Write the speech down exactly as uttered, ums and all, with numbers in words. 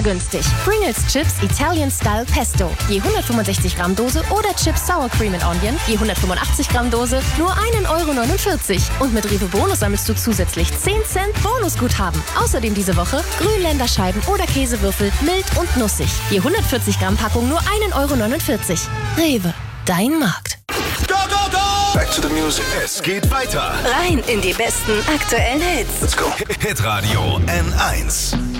günstig. Pringles Chips Italian Style Pesto. Je hundertfünfundsechzig Gramm Dose oder Chips Sour Cream and Onion. Je hundertfünfundachtzig Gramm Dose nur ein Euro neunundvierzig. Und mit Rewe Bonus sammelst du zusätzlich zehn Cent Bonusguthaben. Außerdem diese Woche Grünländerscheiben oder Käsewürfel mild und nussig. Je hundertvierzig Gramm Packung nur ein Euro neunundvierzig. Rewe, dein Markt. Go, go, go! Back to the music. Es geht weiter. Rein in die besten aktuellen Hits. Let's go. Hitradio N eins.